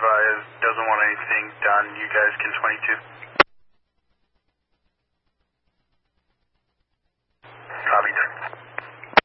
advised, doesn't want anything done. You guys can 22.